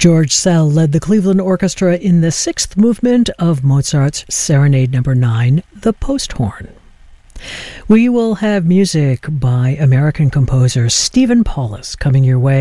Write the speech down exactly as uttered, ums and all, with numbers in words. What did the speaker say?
George Szell led the Cleveland Orchestra in the sixth movement of Mozart's Serenade Number nine, the Posthorn. We will have music by American composer Stephen Paulus coming your way